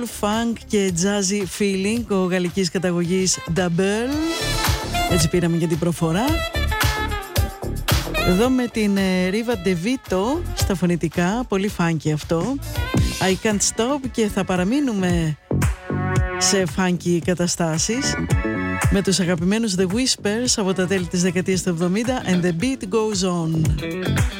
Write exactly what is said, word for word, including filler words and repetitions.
soul, funk και jazzy feeling, ο γαλλικής καταγωγής Double. Έτσι πήραμε και την προφορά. Εδώ με την Riva De Vito στα φωνητικά, πολύ funky αυτό. I Can't Stop, και θα παραμείνουμε σε funky καταστάσεις με τους αγαπημένους The Whispers από τα τέλη της δεκαετίας του εβδομήντα, And the Beat Goes On.